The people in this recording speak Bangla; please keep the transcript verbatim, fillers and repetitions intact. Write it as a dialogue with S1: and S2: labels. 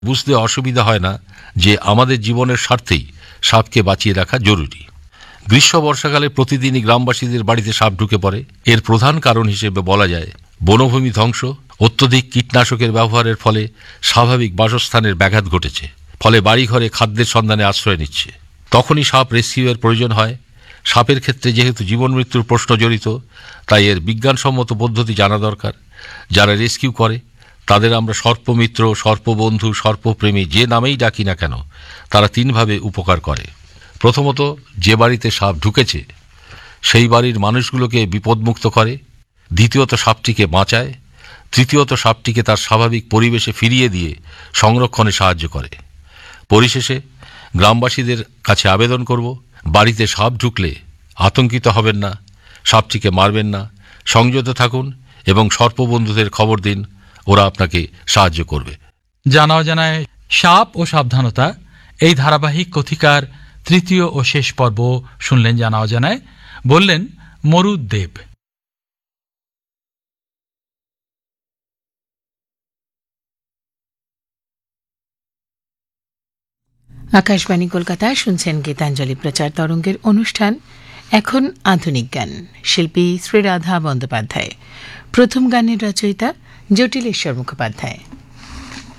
S1: বুঝতে অসুবিধা হয় না যে আমাদের জীবনের স্বার্থেই সাপকে বাঁচিয়ে রাখা জরুরি। গ্রীষ্ম বর্ষাকালে প্রতিদিনই গ্রামবাসীদের বাড়িতে সাপ ঢুকে পড়ে। এর প্রধান কারণ হিসেবে বলা যায় বনভূমি ধ্বংস, অত্যধিক কীটনাশকের ব্যবহারের ফলে স্বাভাবিক বাসস্থানের ব্যাঘাত ঘটেছে, ফলে বাড়িঘরে খাদ্যের সন্ধানে আশ্রয় নিচ্ছে। তখনই সাপ রেস্কিউয়ের প্রয়োজন হয়। সাপের ক্ষেত্রে যেহেতু জীবন মৃত্যুর প্রশ্ন জড়িত, তাই এর বিজ্ঞানসম্মত পদ্ধতি জানা দরকার। যারা রেস্কিউ করে তাদের আমরা সর্পমিত্র, সর্পবন্ধু, সর্পপ্রেমী যে নামেই ডাকি না কেন, তারা তিনভাবে উপকার করে। প্রথমত, যে বাড়িতে সাপ ঢুকেছে সেই বাড়ির মানুষগুলোকে বিপদমুক্ত করে। দ্বিতীয়ত, সাপটিকে বাঁচায়। তৃতীয়ত, সাপটিকে তার স্বাভাবিক পরিবেশে ফিরিয়ে দিয়ে সংরক্ষণে সাহায্য করে। পরিশেষে গ্রামবাসীদের কাছে আবেদন করব, বাড়িতে সাপ ঢুকলে আতঙ্কিত হবেন না, সাপটিকে মারবেন না, সংযত থাকুন এবং সর্পবন্ধুদের খবর দিন, ওরা আপনাকে সাহায্য করবে।
S2: জানা অজানায় সাপ ও সাবধানতা এই ধারাবাহিক কথিকার তৃতীয় ও শেষ পর্ব শুনলেন জানা অজানায়। বললেন মরুদ দেব।
S3: আকাশবাণী কলকাতা, শুনছেন গীতাঞ্জলি প্রচার তরঙ্গের অনুষ্ঠান। এখন আধুনিক গান, শিল্পী শ্রীরাধা বন্দ্যোপাধ্যায়। প্রথম গানের রচয়িতা জটিলেশ্বর মুখোপাধ্যায়।